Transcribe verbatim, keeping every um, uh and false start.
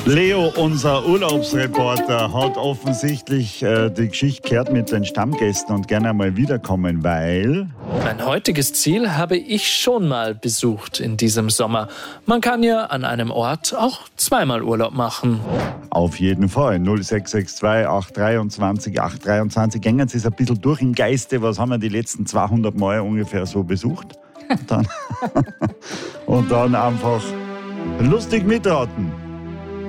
Leo, unser Urlaubsreporter, hat offensichtlich äh, die Geschichte gehört mit den Stammgästen und gerne einmal wiederkommen, weil... Mein heutiges Ziel habe ich schon mal besucht in diesem Sommer. Man kann ja an einem Ort auch zweimal Urlaub machen. Auf jeden Fall. null sechs sechs zwei acht dreiundzwanzig acht dreiundzwanzig. Gängen Sie es ein bisschen durch im Geiste. Was haben wir die letzten zweihundert Mal ungefähr so besucht? Und dann, und dann einfach lustig mitraten.